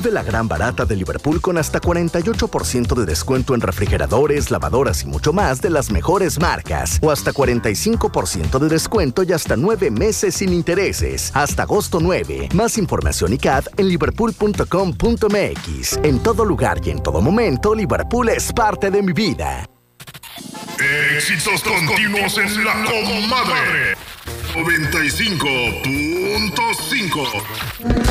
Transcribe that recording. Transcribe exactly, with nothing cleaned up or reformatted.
Vive la gran barata de Liverpool con hasta cuarenta y ocho por ciento de descuento en refrigeradores, lavadoras y mucho más de las mejores marcas. O hasta cuarenta y cinco por ciento de descuento y hasta nueve meses sin intereses. Hasta agosto nueve. Más información y C A D en liverpool punto com punto m x. En todo lugar y en todo momento, Liverpool es parte de mi vida. Éxitos continuos en la comadre. noventa y cinco punto cinco